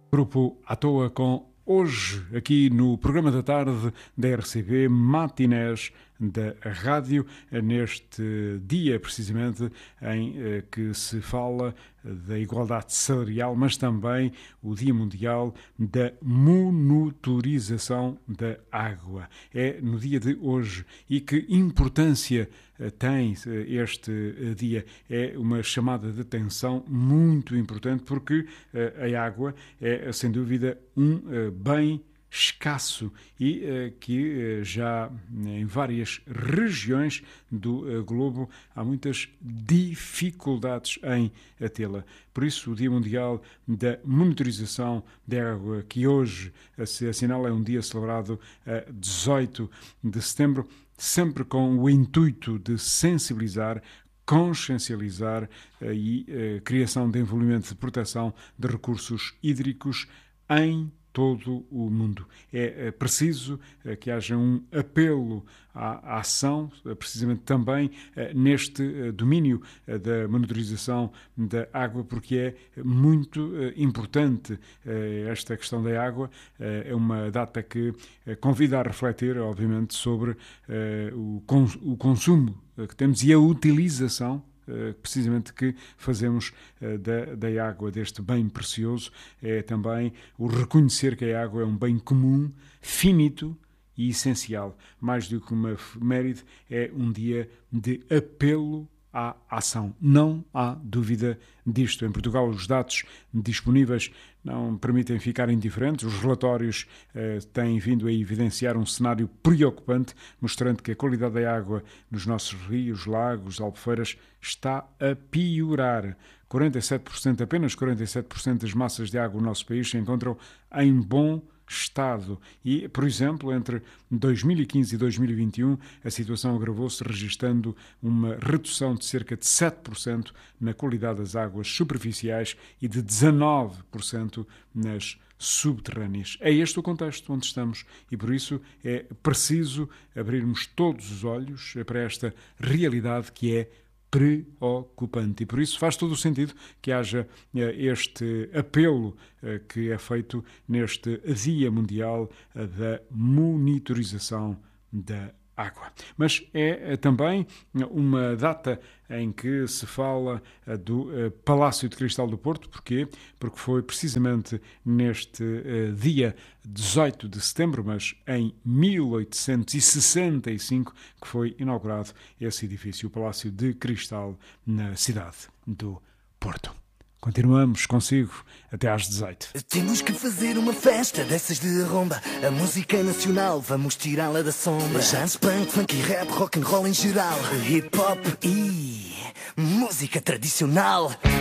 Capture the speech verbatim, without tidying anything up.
Grupo à toa com hoje, aqui no programa da tarde da R C B, Matinés da Rádio, neste dia precisamente em que se fala da igualdade salarial, mas também o Dia Mundial da Monitorização da Água. É no dia de hoje. E que importância tem este dia? É uma chamada de atenção muito importante, porque a água é, sem dúvida, um bem escasso e uh, que uh, já em várias regiões do uh, globo há muitas dificuldades em tê-la. Por isso, o Dia Mundial da Monitorização da Água, que hoje uh, se assinala, é um dia celebrado a uh, dezoito de setembro, sempre com o intuito de sensibilizar, consciencializar uh, e uh, criação de envolvimento de proteção de recursos hídricos em todo o mundo. É preciso que haja um apelo à ação, precisamente também neste domínio da monitorização da água, porque é muito importante esta questão da água. É uma data que convida a refletir, obviamente, sobre o consumo que temos e a utilização precisamente que fazemos da, da água, deste bem precioso. É também o reconhecer que a água é um bem comum, finito e essencial. Mais do que uma efeméride, é um dia de apelo à ação. Não há dúvida disto. Em Portugal, os dados disponíveis não permitem ficar indiferentes. Os relatórios eh, têm vindo a evidenciar um cenário preocupante, mostrando que a qualidade da água nos nossos rios, lagos, albufeiras está a piorar. quarenta e sete por cento, apenas quarenta e sete por cento das massas de água no nosso país se encontram em bom estado. E, por exemplo, entre dois mil e quinze e dois mil e vinte e um, a situação agravou-se, registrando uma redução de cerca de sete por cento na qualidade das águas superficiais e de dezanove por cento nas subterrâneas. É este o contexto onde estamos e, por isso, é preciso abrirmos todos os olhos para esta realidade que é preocupante. E por isso faz todo o sentido que haja este apelo que é feito neste Dia Mundial da Monitorização da Água. Mas é também uma data em que se fala do Palácio de Cristal do Porto. Porquê? Porque foi precisamente neste dia dezoito de setembro, mas em mil oitocentos e sessenta e cinco, que foi inaugurado esse edifício, o Palácio de Cristal, na cidade do Porto. Continuamos consigo até às dezoito. Temos que fazer uma festa dessas de arromba. A música nacional, vamos tirá-la da sombra. Jazz, punk, funk e rap, rock and roll em geral. Hip hop e música tradicional.